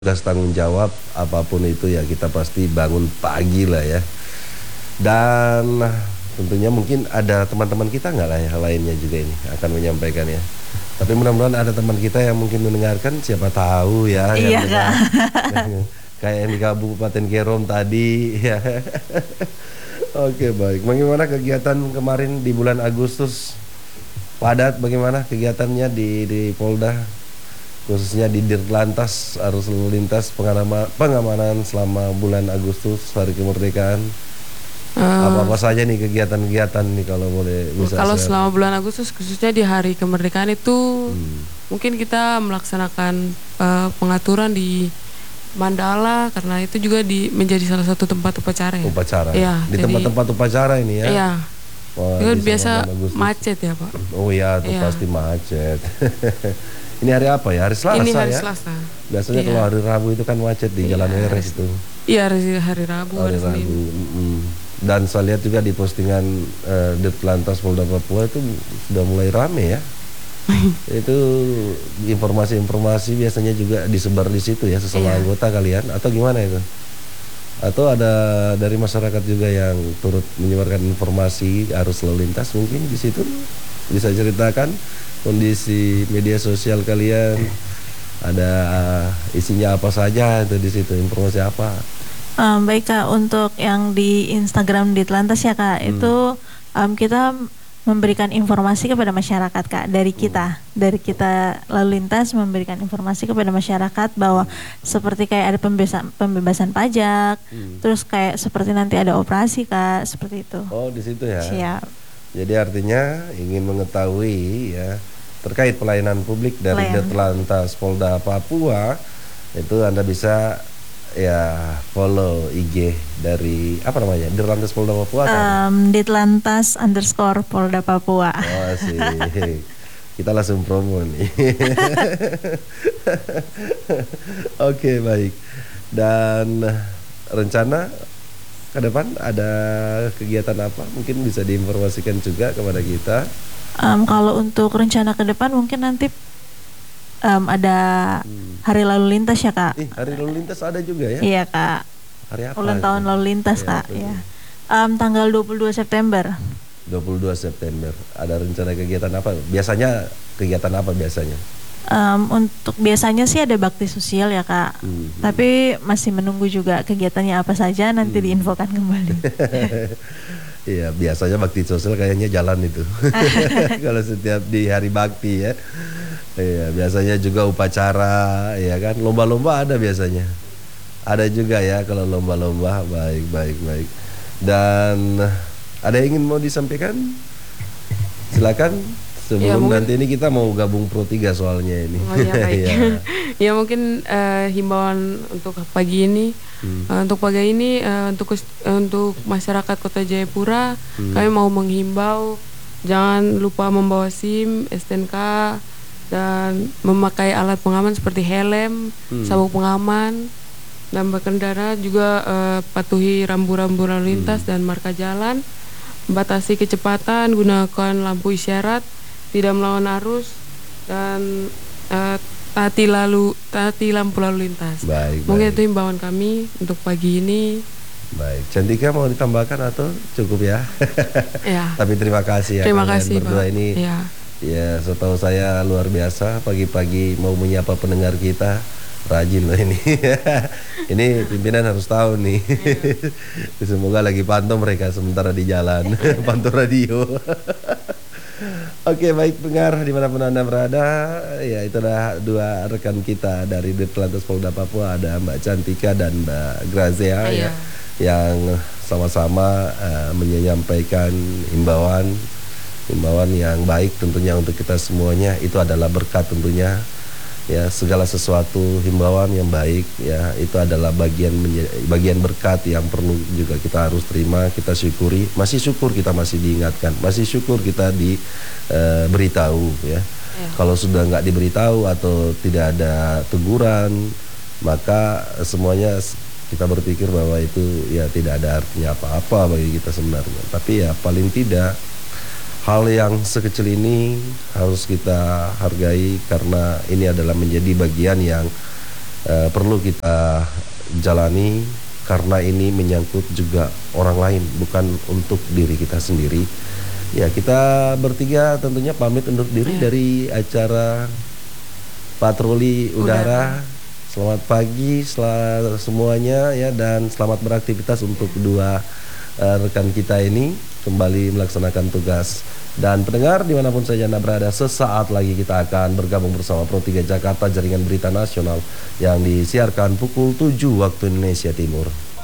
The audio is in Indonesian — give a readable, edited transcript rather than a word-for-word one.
tugas tanggung jawab apapun itu ya kita pasti bangun pagi lah ya. Dan tentunya mungkin ada teman-teman kita nggak lah ya lainnya juga ini akan menyampaikan ya. Tapi mudah-mudahan ada teman kita yang mungkin mendengarkan, siapa tahu ya yang Iya dengar. Kak. Kayak yang di Kabupaten Kerom tadi ya. Oke, baik. Bagaimana kegiatan kemarin di bulan Agustus? Padat bagaimana kegiatannya di Polda? Khususnya di Dirlantas Arus Lalu Lintas pengamanan selama bulan Agustus hari kemerdekaan. Apa-apa saja nih kegiatan-kegiatan nih kalau boleh bisa Kalau share. selama bulan Agustus khususnya di hari kemerdekaan itu mungkin kita melaksanakan pengaturan di Mandala karena itu juga menjadi salah satu tempat upacara ya. Upacara. Iya, Di jadi- tempat-tempat upacara ini ya. Iya. Wah, Itu di biasa bulan Agustus. macet ya Pak. Oh iya, tuh Iya. pasti macet. Ini hari apa ya? Hari Selasa Ini hari ya. Selasa. Biasanya Iya. kalau hari Rabu itu kan macet di Jalan Iya, Weres itu. Iya hari Rabu, Hari hari Senin. Rabu. Dan saya lihat juga di postingan Dirlantas Polda Papua itu sudah mulai rame ya. Itu informasi-informasi biasanya juga disebar di situ ya sesama Iya. anggota kalian atau gimana itu? Atau ada dari masyarakat juga yang turut menyebarkan informasi arus lalu lintas mungkin di situ bisa ceritakan kondisi media sosial kalian ada isinya apa saja itu di situ informasi apa? Baik Kak, untuk yang di Instagram di Atlantas ya Kak, itu kita memberikan informasi kepada masyarakat Kak, dari kita lalu lintas memberikan informasi kepada masyarakat bahwa seperti kayak ada pembebasan pajak, terus kayak seperti nanti ada operasi Kak, seperti itu. Oh di situ ya. Siap. Jadi artinya ingin mengetahui ya terkait pelayanan publik dari Dirlantas Polda Papua itu Anda bisa ya follow IG dari apa namanya Dirlantas Polda Papua kan? Ditlantas_Polda Papua. Oh sih kita langsung promo nih. Oke baik. Dan rencana ke depan ada kegiatan apa? Mungkin bisa diinformasikan juga kepada kita. Kalau untuk rencana ke depan mungkin nanti ada hari lalu lintas ya Kak. Hari lalu lintas ada juga ya? Iya Kak. Hari apa? Ulang tahun lalu lintas Kak. Ya. Tanggal 22 September. 22 September. Ada rencana kegiatan apa? Biasanya kegiatan apa biasanya? Untuk biasanya sih ada bakti sosial ya Kak. Tapi masih menunggu juga kegiatannya apa saja, nanti diinfokan kembali. Iya, biasanya bakti sosial kayaknya jalan itu. Kalau setiap di hari bakti ya. Iya, biasanya juga upacara, ya kan. Lomba-lomba ada biasanya. Ada juga ya kalau lomba-lomba. Baik. Dan ada yang ingin mau disampaikan? Silakan. Sebelum mungkin- nanti ini kita mau gabung Pro 3 soalnya ini. Oh ya baik. Iya. Ya mungkin himbauan untuk pagi ini, untuk masyarakat Kota Jayapura, kami mau menghimbau jangan lupa membawa SIM, STNK, dan memakai alat pengaman seperti helm, sabuk pengaman, dan berkendara juga patuhi rambu-rambu lalu lintas dan marka jalan, batasi kecepatan, gunakan lampu isyarat, tidak melawan arus, dan taati lampu lalu lintas. Baik. Mungkin itu himbauan kami untuk pagi ini. Baik, Cantika mau ditambahkan atau cukup ya? Ya. Tapi terima kasih ya Terima kalian kasih berdua Pak. ini. Ya. Ya, setahu saya luar biasa pagi-pagi mau menyapa pendengar kita. Rajin loh ini. Ini pimpinan harus tahu nih. Semoga lagi pantau mereka sementara di jalan. Pantau radio. Oke, baik pendengar dimanapun Anda berada, ya itulah dua rekan kita dari Dirlantas Polda Papua, ada Mbak Cantika dan Mbak Grazia ya, yang sama-sama menyampaikan himbauan yang baik tentunya untuk kita semuanya. Itu adalah berkat tentunya ya, segala sesuatu himbauan yang baik ya itu adalah bagian berkat yang perlu juga kita harus terima, kita syukuri. Masih syukur kita masih diingatkan, masih syukur kita diberitahu ya. Kalau sudah nggak diberitahu atau tidak ada teguran, maka semuanya kita berpikir bahwa itu ya tidak ada artinya apa-apa bagi kita sebenarnya. Tapi ya paling tidak hal yang sekecil ini harus kita hargai karena ini adalah menjadi bagian yang perlu kita jalani karena ini menyangkut juga orang lain, bukan untuk diri kita sendiri. Ya, kita bertiga tentunya pamit undur diri dari acara patroli udara. Selamat pagi semuanya ya, dan selamat beraktivitas untuk kedua rekan kita ini kembali melaksanakan tugas. Dan pendengar dimanapun saja Anda berada, sesaat lagi kita akan bergabung bersama Pro 3 Jakarta, jaringan berita nasional yang disiarkan pukul 7 waktu Indonesia Timur.